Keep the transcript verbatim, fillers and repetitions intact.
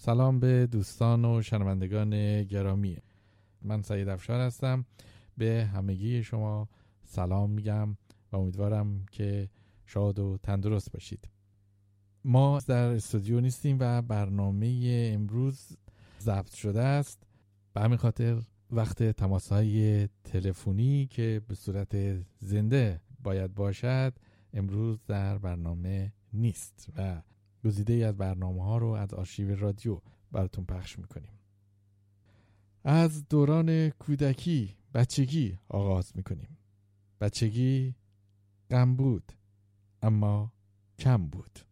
سلام به دوستان و شنوندگان گرامی. من سعید افشار هستم. به همگی شما سلام میگم و امیدوارم که شاد و تندرست باشید. ما در استودیو نیستیم و برنامه امروز ضبط شده است. به همین خاطر وقت تماس‌های تلفنی که به صورت زنده باید باشد امروز در برنامه نیست و گزیده ای از برنامه ها رو از آرشیو رادیو براتون پخش میکنیم. از دوران کودکی بچگی آغاز میکنیم. بچگی غم بود اما کم بود.